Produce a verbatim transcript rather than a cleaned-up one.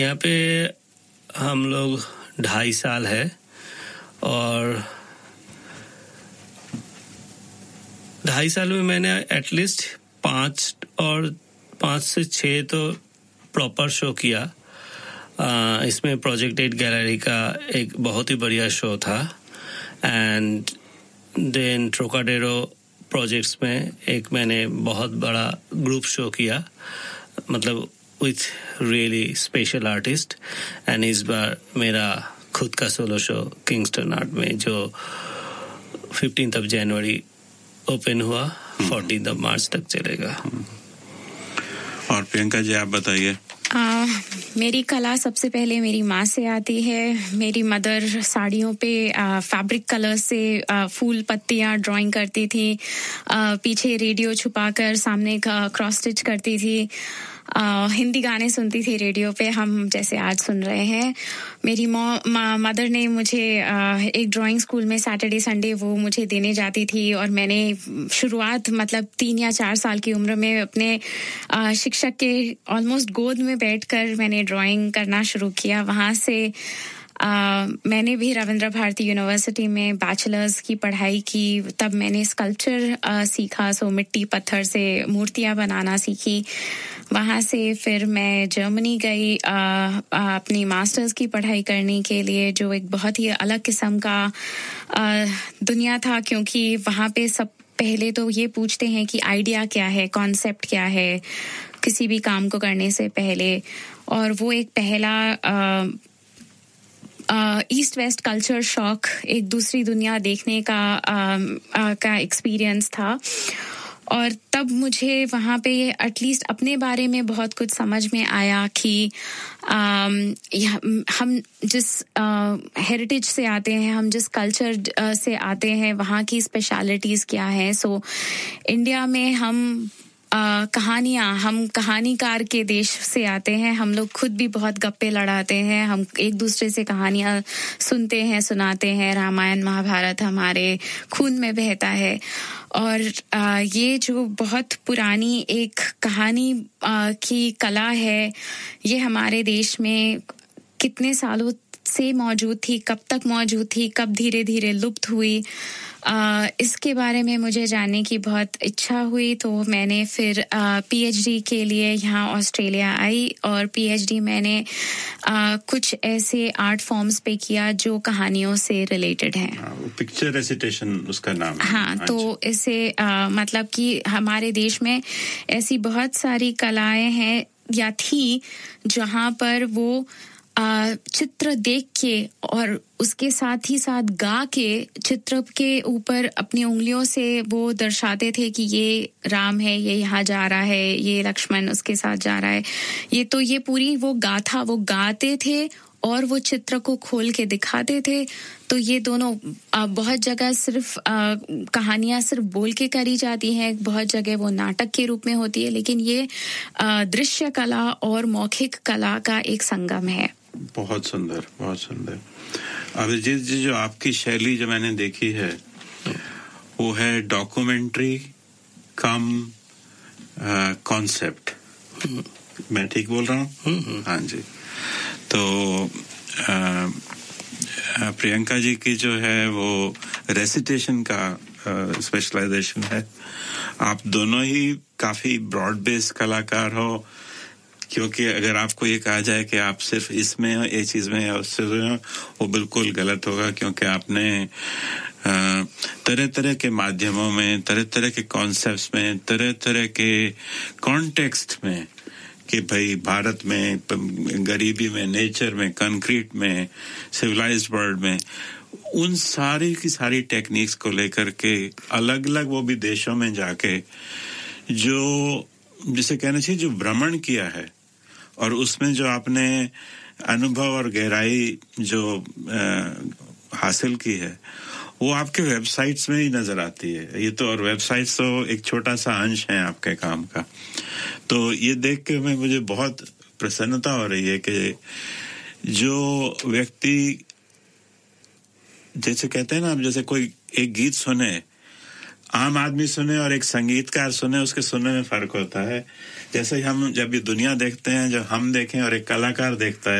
यहाँ पे हम लोग ढाई साल है और ढाई साल में मैंने एटलीस्ट पाँच और पाँच से छः तो प्रॉपर शो किया। आ, इसमें प्रोजेक्ट एट गैलरी का एक बहुत ही बढ़िया शो था एंड देन ट्रोकाडेरो प्रोजेक्ट्स में एक मैंने बहुत बड़ा ग्रुप शो किया, मतलब with really special artist. And इस बार मेरा खुद का सोलो शो किंगस्टन आर्ट में जो फिफ्टींथ ऑफ जनवरी ओपन हुआ, फोर्टींथ ऑफ मार्च तक चलेगा। और प्रियंका जी आप बताइए। आ, मेरी कला सबसे पहले मेरी माँ से आती है। मेरी मदर साड़ियों पे आ, फैब्रिक कलर से आ, फूल पत्तियाँ ड्राइंग करती थी, आ, पीछे रेडियो छुपाकर सामने का क्रॉस स्टिच करती थी। आ, हिंदी गाने सुनती थी रेडियो पे, हम जैसे आज सुन रहे हैं। मेरी मदर ने मुझे आ, एक ड्राइंग स्कूल में सैटरडे संडे वो मुझे देने जाती थी और मैंने शुरुआत मतलब तीन या चार साल की उम्र में अपने आ, शिक्षक के ऑलमोस्ट गोद में बैठकर मैंने ड्राइंग करना शुरू किया। वहाँ से Uh, मैंने भी रविंद्र भारती यूनिवर्सिटी में बैचलर्स की पढ़ाई की। तब मैंने स्कल्पचर uh, सीखा, सो मिट्टी पत्थर से मूर्तियाँ बनाना सीखी। वहाँ से फिर मैं जर्मनी गई uh, uh, अपनी मास्टर्स की पढ़ाई करने के लिए, जो एक बहुत ही अलग किस्म का uh, दुनिया था, क्योंकि वहाँ पे सब पहले तो ये पूछते हैं कि आइडिया क्या है, कॉन्सेप्ट क्या है किसी भी काम को करने से पहले। और वो एक पहला uh, east west culture shock, एक दूसरी दुनिया देखने का uh, uh, का एक्सपीरियंस था। और तब मुझे वहाँ पे एटलीस्ट अपने बारे में बहुत कुछ समझ में आया कि um, हम जिस हेरिटेज uh, से आते हैं, हम जिस कल्चर uh, से आते हैं, वहाँ की स्पेशलिटीज़ क्या हैं। सो so, इंडिया में हम Uh, कहानियाँ, हम कहानीकार के देश से आते हैं। हम लोग खुद भी बहुत गप्पे लड़ाते हैं, हम एक दूसरे से कहानियाँ सुनते हैं, सुनाते हैं। रामायण महाभारत हमारे खून में बहता है। और uh, ये जो बहुत पुरानी एक कहानी uh, की कला है, ये हमारे देश में कितने सालों से मौजूद थी, कब तक मौजूद थी, कब धीरे धीरे लुप्त हुई, Uh, इसके बारे में मुझे जानने की बहुत इच्छा हुई। तो मैंने फिर पीएचडी uh, के लिए यहाँ ऑस्ट्रेलिया आई और पीएचडी मैंने uh, कुछ ऐसे आर्ट फॉर्म्स पे किया जो कहानियों से रिलेटेड हैं। पिक्चर रेसिटेशन उसका नाम है। हाँ, तो इसे uh, मतलब कि हमारे देश में ऐसी बहुत सारी कलाएं हैं या थी जहाँ पर वो चित्र देख के और उसके साथ ही साथ गा के चित्र के ऊपर अपनी उंगलियों से वो दर्शाते थे कि ये राम है, ये यहाँ जा रहा है, ये लक्ष्मण उसके साथ जा रहा है। ये तो ये पूरी वो गाथा वो गाते थे और वो चित्र को खोल के दिखाते थे। तो ये दोनों बहुत जगह सिर्फ कहानियाँ सिर्फ बोल के करी जाती हैं, बहुत जगह वो नाटक के रूप में होती है, लेकिन ये दृश्य कला और मौखिक कला का एक संगम है। बहुत सुंदर, बहुत सुंदर। अभिजीत जी, जो आपकी शैली जो मैंने देखी है वो है डॉक्यूमेंट्री कम कॉन्सेप्ट। मैं ठीक बोल रहा हूँ? हाँ जी। तो आ, प्रियंका जी की जो है वो रेसिटेशन का स्पेशलाइजेशन है। आप दोनों ही काफी ब्रॉड बेस्ड कलाकार हो, क्योंकि अगर आपको ये कहा जाए कि आप सिर्फ इसमें हो, ये चीज में हो, उससे हो, वो बिल्कुल गलत होगा, क्योंकि आपने तरह तरह के माध्यमों में, तरह तरह के कॉन्सेप्ट्स में, तरह तरह के कॉन्टेक्स्ट में, कि भाई भारत में, गरीबी में, नेचर में, कंक्रीट में, सिविलाइज्ड वर्ल्ड में, उन सारी की सारी टेक्निक्स को लेकर के अलग अलग वो भी देशों में जाके जो जिसे कहना चाहिए जो भ्रमण किया है, और उसमें जो आपने अनुभव और गहराई जो आ, हासिल की है वो आपके वेबसाइट्स में ही नजर आती है। ये तो और वेबसाइट्स तो एक छोटा सा अंश है आपके काम का। तो ये देख के मैं मुझे बहुत प्रसन्नता हो रही है कि जो व्यक्ति, जैसे कहते हैं ना, आप जैसे कोई एक गीत सुने, आम आदमी सुने और एक संगीतकार सुने, उसके सुनने में फर्क होता है। जैसे हम जब ये दुनिया देखते हैं, जब हम देखें और एक कलाकार देखता है